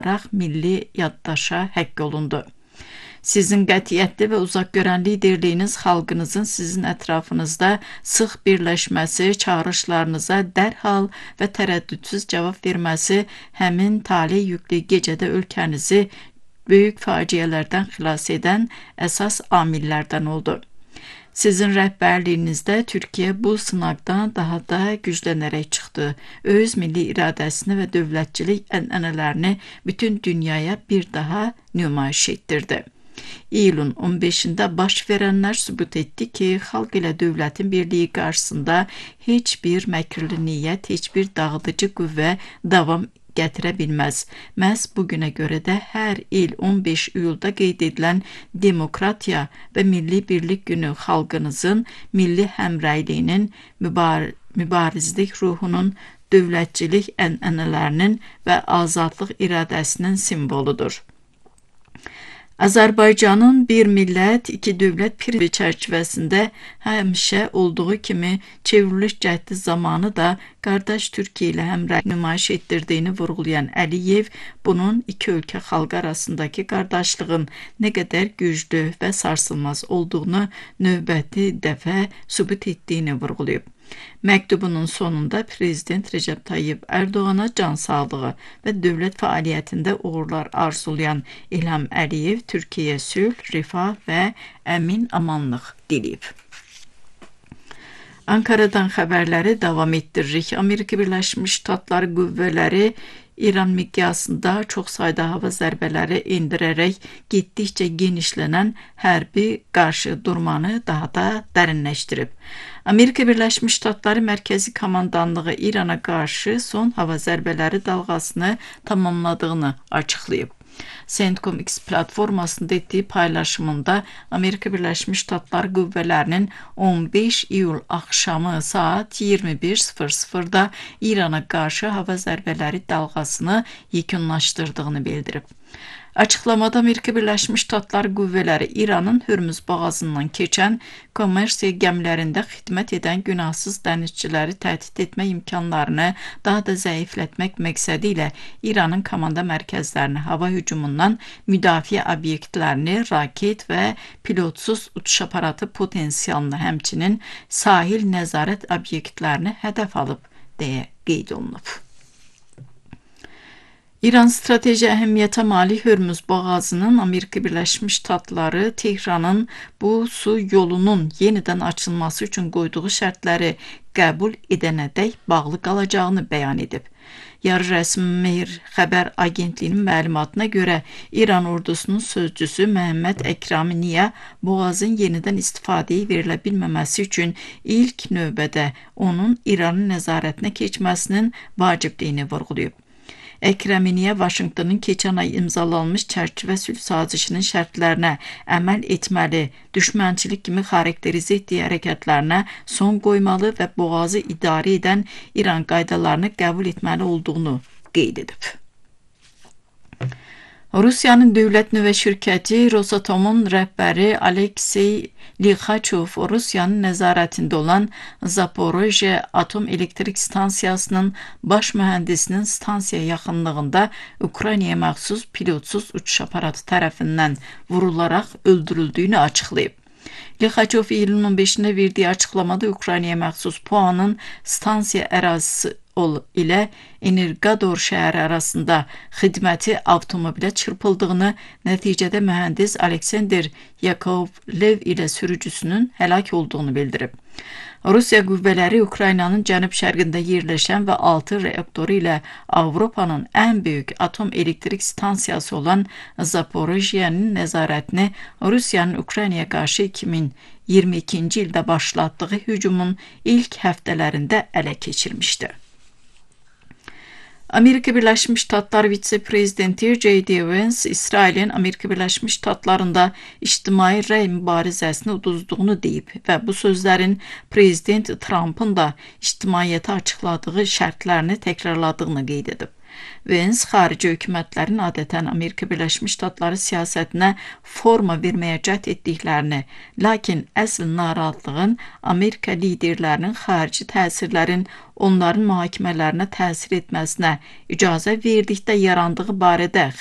milli yaddaşa həkk olundu. Sizin qətiyyətli və uzaqgörən liderliyiniz xalqınızın sizin ətrafınızda sıx birləşməsi, çağırışlarınıza dərhal və tərəddüdsüz cavab verməsi həmin talih yüklü gecədə ölkənizi böyük faciələrdən xilas edən əsas amillərdən oldu. Sizin rəhbərliyinizdə Türkiyə bu sınaqdan daha da güclənərək çıxdı. Öz milli iradəsini və dövlətçilik ənənələrini bütün dünyaya bir daha nümayiş etdirdi. İyulun 15-də baş verənlər sübut etdi ki, xalq ilə dövlətin birliyi qarşısında heç bir məkirli niyyət, heç bir dağıdıcı qüvvə davam gətirə bilməz. Məhz bugünə görə də hər il 15 iyulda qeyd edilən demokratiya və milli birlik günü xalqınızın milli həmrəyliyinin, mübarizlik ruhunun, dövlətçilik ənənələrinin və azadlıq iradəsinin simvoludur. Azərbaycanın bir millət, iki dövlət prinsipi çərçivəsində həmişə olduğu kimi çevriliş cəhdi zamanı da qardaş Türkiyə ilə həmrəylik nümayiş etdirdiyini vurğulayan Əliyev, bunun iki ölkə xalqı arasındakı qardaşlığın nə qədər güclü və sarsılmaz olduğunu növbəti dəfə sübut etdiyini vurğulayıb. Məktubunun sonunda Prezident Recep Tayyip Erdoğan'a can sağlığı və dövlət fəaliyyətində uğurlar arzulayan İlham Əliyev Türkiyəyə sülh, rifah və əmin amanlıq diləyib. Ankara'dan xəbərləri davam etdiririk. Amerika Birləşmiş Ştatları qüvvələri İran miqyasında çox sayda hava zərbələri endirərək getdikcə genişlənən hərbi qarşı durmanı daha da dərinləşdirib. Amerika Birləşmiş Ştatları Mərkəzi Komandanlığı İrana qarşı son hava zərbələri dalğasını tamamladığını açıqlayıb. CENTCOM X platformasında etdiyi paylaşımında Amerika Birləşmiş Ştatları qüvvələrinin 15 iyul axşamı saat 21:00-da İrana qarşı hava zərbələri dalğasını yekunlaşdırdığını bildirib. Açıqlamada Amerika Birləşmiş Ştatları qüvvələri İranın Hürmüz boğazından keçən kommersiya gəmilərində xidmət edən günahsız dənizçiləri təhdid etmə imkanlarını daha da zəiflətmək məqsədi ilə İranın komanda mərkəzlərini hava hücumundan müdafiə obyektlərini, raket və pilotsuz uçuş aparatı potensialını, həmçinin sahil nəzarət obyektlərini hədəf alıb deyə qeyd olunub. İran strateji əhəmiyyətə malik Hürmüz boğazının Amerika Birləşmiş Ştatları Tehranın bu su yolunun yenidən açılması üçün qoyduğu şərtləri qəbul edənədək bağlı qalacağını bəyan edib. Yarı rəsmi Mehr xəbər agentliyinin məlumatına görə İran ordusunun sözcüsü Məhəmməd Əkrami boğazın yenidən istifadəyə verilə bilməməsi üçün ilk növbədə onun İranın nəzarətinə keçməsinin vacibliyini vurğulayıb. Əkrəminiyə Vaşinqtonun keçən ay imzalanmış çərçivə sülh sazişinin şərtlərinə əməl etməli, düşmənçilik kimi xarakterizə etdiyi hərəkətlərinə son qoymalı və boğazı idarə edən İran qaydalarını qəbul etməli olduğunu qeyd edib. Rusiyanın dövlət nüvə şirkəti Rosatomun rəhbəri Aleksey Lixaçov Rusiyanın nəzarətində olan Zaporojye Atom Elektrik Stansiyasının baş mühəndisinin stansiya yaxınlığında Ukraynaya məxsus pilotsuz uçuş aparatı tərəfindən vurularaq öldürüldüyünü açıqlayıb. Lixaçov iyulun 15-də verdiyi açıqlamada Ukraynaya məxsus PUA-nın stansiya ərazisi ilə Energador şəhəri arasında xidməti avtomobilə çırpıldığını, nəticədə mühəndis Aleksandr Yakovlev ilə sürücüsünün həlak olduğunu bildirib. Rusiya qüvvələri Ukraynanın cənub-şərqində yerləşən və 6 reaktoru ilə Avropanın ən böyük atom elektrik stansiyası olan Zaporojyenin nəzarətini Rusiyanın Ukraynaya qarşı 2022-ci ildə başlatdığı hücumun ilk həftələrində ələ keçirmişdi. Amerika Birləşmiş Ştatları vitse-prezidenti J.D. Vance, İsrailin Amerika Birləşmiş Ştatlarında ictimai rəy mübarizəsini uduzduğunu deyib və bu sözlərin Prezident Trump'ın da ictimaiyyətə açıqladığı şərtlərini təkrarladığını qeyd edib. Vance xarici hökumətlərin adətən Amerika Birləşmiş Ştatları siyasətinə forma verməyə cəhd etdiklərini, lakin əsl narahatlığın Amerika liderlərinin xarici təsirlərin onların mühakimələrinə təsir etməsinə icazə verdikdə yarandığı barədə